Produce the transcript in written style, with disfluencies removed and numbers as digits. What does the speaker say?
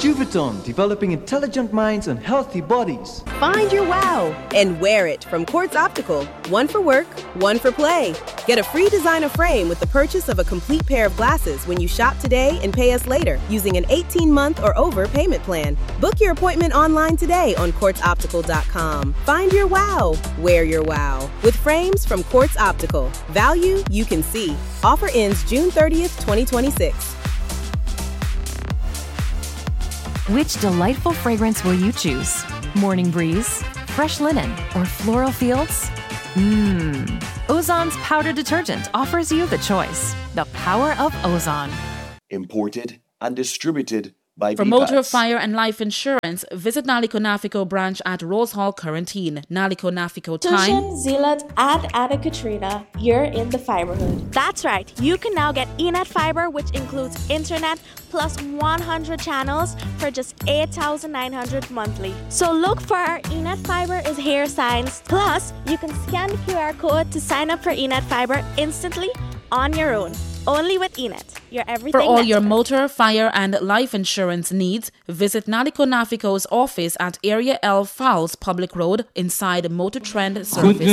Juviton, developing intelligent minds and healthy bodies. Find your wow and wear it from Quartz Optical. One for work, one for play. Get a free designer frame with the purchase of a complete pair of glasses when you shop today and pay us later using an 18-month or over payment plan. Book your appointment online today on quartzoptical.com. Find your wow, wear your wow. With frames from Quartz Optical. Value you can see. Offer ends June 30th, 2026. Which delightful fragrance will you choose? Morning breeze, fresh linen, or floral fields? Ozon's powder detergent offers you the choice. The power of Ozon. Imported and distributed by For BPAS. motor, fire, and life insurance, visit Naliko Nafiko branch at Rose Hall, Quarantine. Naliko Nafiko time. Tushin, Zealot, and Anna Katrina, you're in the fiberhood. That's right. You can now get eNet Fiber, which includes internet plus 100 channels for just $8,900 monthly. So look for our eNet Fiber is here signs. Plus, you can scan the QR code to sign up for eNet Fiber instantly on your own. Only with eNet. Your everything. For all your network. motor, fire, and life insurance needs, visit Naliko Nafiko's office at Area L Fowles Public Road inside Motor Trend Service.